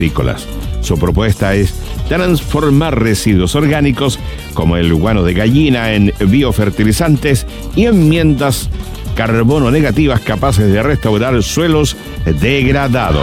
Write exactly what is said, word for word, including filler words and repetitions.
agrícolas. Su propuesta es transformar residuos orgánicos como el guano de gallina en biofertilizantes y enmiendas carbono negativas capaces de restaurar suelos degradados.